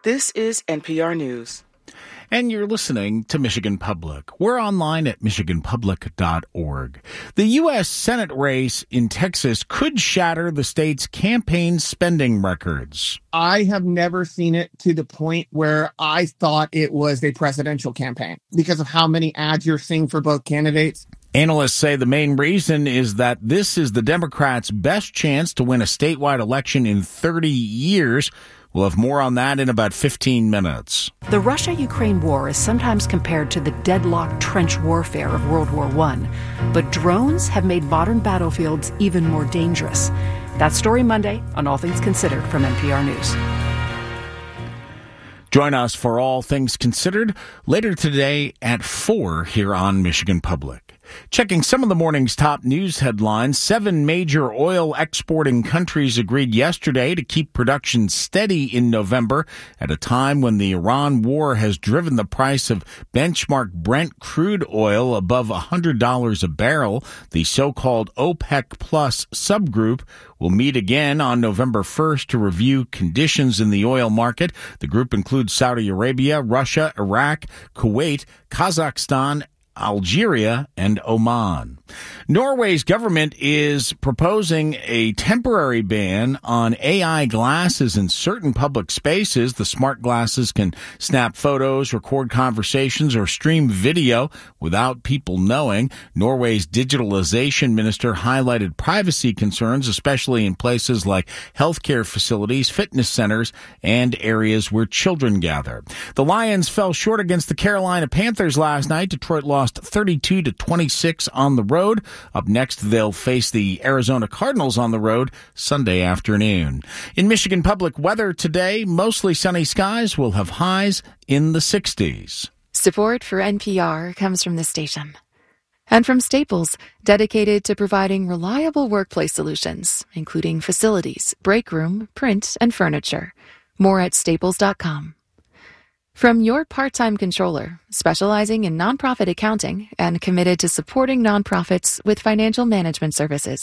This is NPR News. And you're listening to Michigan Public. We're online at michiganpublic.org. The U.S. Senate race in Texas could shatter the state's campaign spending records. I have never seen it to the point where I thought it was a presidential campaign because of how many ads you're seeing for both candidates. Analysts say the main reason is that this is the Democrats' best chance to win a statewide election in 30 years. We'll have more on that in about 15 minutes. The Russia-Ukraine war is sometimes compared to the deadlocked trench warfare of World War I, but drones have made modern battlefields even more dangerous. That's Story Monday on All Things Considered from NPR News. Join us for All Things Considered later today at 4 here on Michigan Public. Checking some of the morning's top news headlines, 7 major oil exporting countries agreed yesterday to keep production steady in November at a time when the Iran war has driven the price of benchmark Brent crude oil above $100 a barrel. The so-called OPEC Plus subgroup will meet again on November 1st to review conditions in the oil market. The group includes Saudi Arabia, Russia, Iraq, Kuwait, Kazakhstan, Algeria, and Oman. Norway's government is proposing a temporary ban on AI glasses in certain public spaces. The smart glasses can snap photos, record conversations, or stream video without people knowing. Norway's digitalization minister highlighted privacy concerns, especially in places like healthcare facilities, fitness centers, and areas where children gather. The Lions fell short against the Carolina Panthers last night. Detroit lost 32-26 on the road. Up next, they'll face the Arizona Cardinals on the road Sunday afternoon. In Michigan Public weather today, mostly sunny skies. Will have highs in the 60s. Support for NPR comes from the station. And from Staples, dedicated to providing reliable workplace solutions, including facilities, break room, print, and furniture. More at staples.com. From your part-time controller, specializing in nonprofit accounting and committed to supporting nonprofits with financial management services.